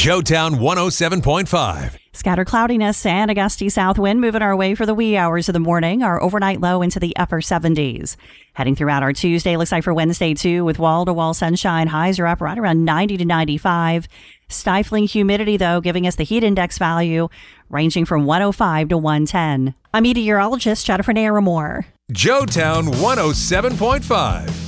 Joetown 107.5. Scattered cloudiness and a gusty south wind moving our way for the wee hours of the morning. Our overnight low into the upper 70s. Heading throughout our Tuesday, looks like for Wednesday too, with wall-to-wall sunshine. Highs are up right around 90 to 95. Stifling humidity, though, giving us the heat index value ranging from 105 to 110. I'm meteorologist Jennifer Naramore. Joetown 107.5.